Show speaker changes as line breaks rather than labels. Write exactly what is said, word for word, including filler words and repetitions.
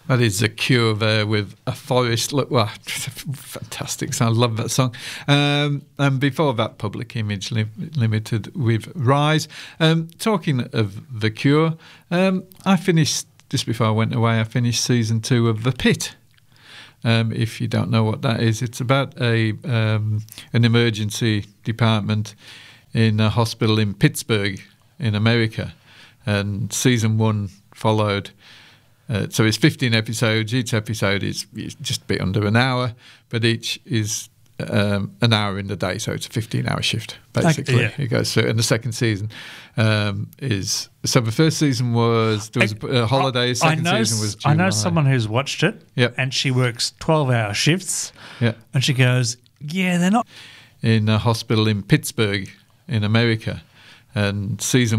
That is The Cure there with A Forest. Look, well, fantastic song. I love that song. Um, and before that, Public Image Lim- Limited with Rise. Um, talking of The Cure, um, I finished, just before I went away, I finished season two of The Pit. Um, if you don't know what that is, it's about a um, an emergency department in a hospital in Pittsburgh in America. And season one followed. Uh, so it's fifteen episodes. Each episode is, is just a bit under an hour, but each is um, an hour in the day. So it's a fifteen-hour shift, basically.
Okay, yeah.
It goes through. And the second season um, is... So the first season was... There was a, a holiday. The second
I know,
season was July.
I know someone who's watched it,
Yep.
and she works twelve-hour shifts,
Yeah.
and she goes, yeah, they're not...
In a hospital in Pittsburgh in America. And season